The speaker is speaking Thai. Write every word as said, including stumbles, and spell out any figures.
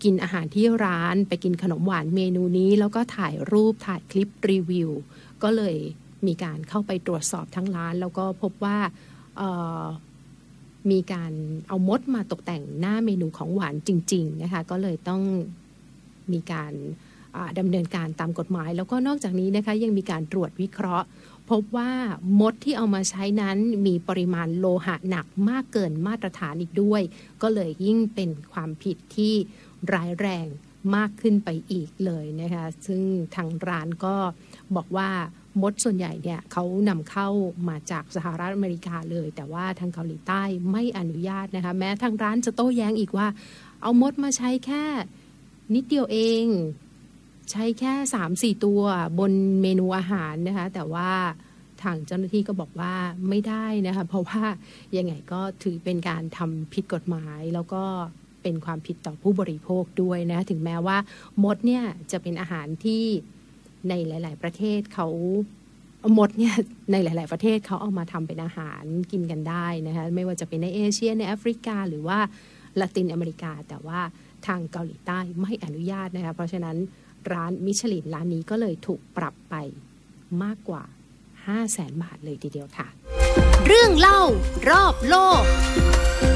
กินอาหารที่ร้านไปกินขนมหวานเมนูนี้แล้วก็ถ่ายรูปถ่ายคลิปรีวิวก็เลยมีการเข้าไปตรวจสอบทั้งร้านแล้วก็พบว่ามีการเอามดมาตกแต่งหน้าเมนูของหวานจริงๆนะคะก็เลยต้องมีการดำเนินการตามกฎหมายแล้วก็นอกจากนี้นะคะยังมีการตรวจวิเคราะห์พบว่ามดที่เอามาใช้นั้นมีปริมาณโลหะหนักมากเกินมาตรฐานอีกด้วยก็เลยยิ่งเป็นความผิดที่ร้ายแรงมากขึ้นไปอีกเลยนะคะซึ่งทางร้านก็บอกว่ามดส่วนใหญ่เนี่ยเขานำเข้ามาจากสหรัฐอเมริกาเลยแต่ว่าทางเกาหลีใต้ไม่อนุญาตนะคะแม้ทางร้านจะโต้แย้งอีกว่าเอามดมาใช้แค่นิดเดียวเองใช้แค่ สามสี่ ตัวบนเมนูอาหารนะคะแต่ว่าทางเจ้าหน้าที่ก็บอกว่าไม่ได้นะคะเพราะว่ายังไงก็ถือเป็นการทำผิดกฎหมายแล้วก็เป็นความผิดต่อผู้บริโภคด้วยนะถึงแม้ว่ามดเนี่ยจะเป็นอาหารที่ในหลายๆประเทศเขามดเนี่ยในหลายๆประเทศเขาเอามาทำเป็นอาหารกินกันได้นะคะไม่ว่าจะเป็นในเอเชียในแอฟริกาหรือว่าละตินอเมริกาแต่ว่าทางเกาหลีใต้ไม่อนุญาตนะคะเพราะฉะนั้นร้านมิชลินร้านนี้ก็เลยถูกปรับไปมากกว่า ห้าแสน บาทเลยทีเดียวค่ะเรื่องเล่ารอบโลก